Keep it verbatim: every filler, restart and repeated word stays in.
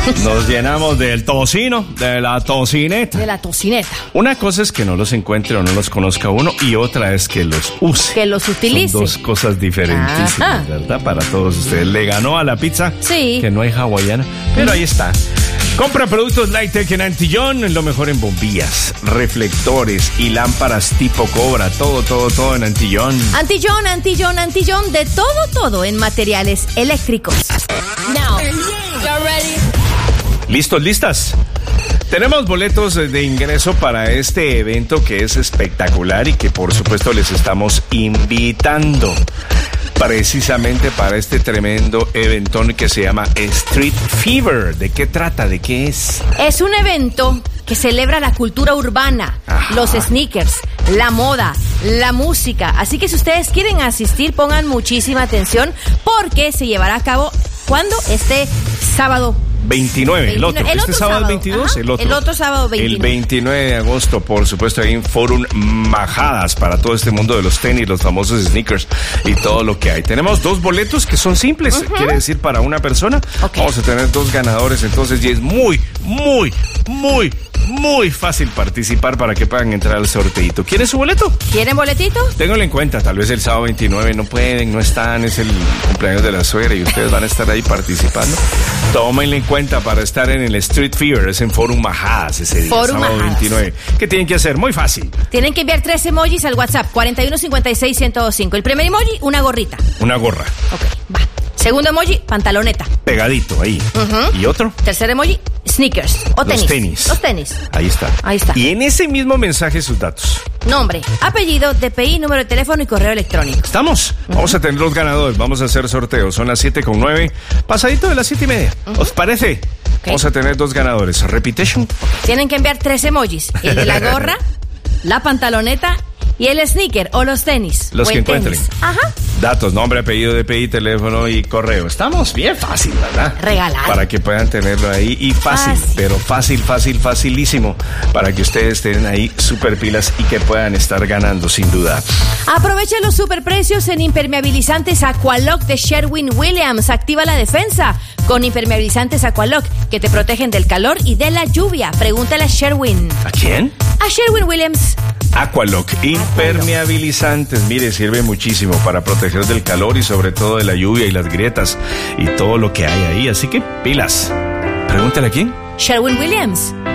Nos llenamos del tocino, de la tocineta. De la tocineta. Una cosa es que no los encuentre o no los conozca uno y otra es que los use. Que los utilice. Son dos cosas diferentísimas, Ajá. ¿verdad? Para todos ustedes. Le ganó a la pizza. Sí. Que no hay hawaiana, pero ahí está. Compra productos Lighttech en Antillón, lo mejor en bombillas, reflectores y lámparas tipo Cobra. Todo, todo, todo en Antillón. Antillón, Antillón, Antillón, de todo, todo en materiales eléctricos. Now, you're ready. ¿Listos, listas? Tenemos boletos de ingreso para este evento que es espectacular y que por supuesto les estamos invitando precisamente para este tremendo eventón que se llama Street Fever. ¿De qué trata? ¿De qué es? Es un evento que celebra la cultura urbana, Ajá. los sneakers, la moda, la música. Así que si ustedes quieren asistir, pongan muchísima atención porque se llevará a cabo, ¿cuándo? Este sábado veintinueve, el otro. El este otro sábado, sábado veintidós, Ajá. el otro. El otro sábado veintinueve. El veintinueve de agosto, por supuesto, ahí en Forum Majadas para todo este mundo de los tenis, los famosos sneakers y todo lo que hay. Tenemos dos boletos que son simples, uh-huh. quiere decir para una persona. Okay. Vamos a tener dos ganadores, entonces, y es muy, muy, muy, muy fácil participar para que puedan entrar al sorteito. ¿Quieren su boleto? ¿Quieren boletito? Ténganlo en cuenta, tal vez el sábado veintinueve no pueden, no están, es el cumpleaños de la suegra y ustedes van a estar ahí participando. Tómenlo en cuenta para estar en el Street Fever, es en Forum Majadas ese día, Forum sábado Majadas. veintinueve. ¿Qué tienen que hacer? Muy fácil. Tienen que enviar tres emojis al WhatsApp, cuarenta y uno cincuenta y seis ciento cinco. El primer emoji, una gorrita. Una gorra. Ok, va. Segundo emoji, pantaloneta. Pegadito ahí. Uh-huh. ¿Y otro? Tercer emoji, sneakers o tenis. Los tenis. Los tenis. Ahí está. Ahí está. Y en ese mismo mensaje sus datos. Nombre, apellido, D P I, número de teléfono y correo electrónico. ¿Estamos? Uh-huh. Vamos a tener los ganadores. Vamos a hacer sorteos. Son las siete con nueve. Pasadito de las siete y media. Uh-huh. ¿Os parece? Okay. Vamos a tener dos ganadores. Repetition. Tienen que enviar tres emojis. El de la gorra, la pantaloneta y el sneaker o los tenis. Los que encuentren. Tenis. Ajá. Datos, nombre, apellido, D P I, teléfono y correo. Estamos bien fácil, ¿verdad? Regalar. Para que puedan tenerlo ahí y fácil, fácil. pero fácil, fácil, facilísimo. Para que ustedes estén ahí super pilas y que puedan estar ganando, sin duda. Aprovecha los superprecios en impermeabilizantes Aqualock de Sherwin-Williams. Activa la defensa con impermeabilizantes Aqualock que te protegen del calor y de la lluvia. Pregúntale a Sherwin. ¿A quién? A Sherwin-Williams. Aqualock, impermeabilizantes. Mire, sirve muchísimo para proteger del calor y sobre todo de la lluvia y las grietas y todo lo que hay ahí. Así que pilas. Pregúntale a quién. Sherwin-Williams.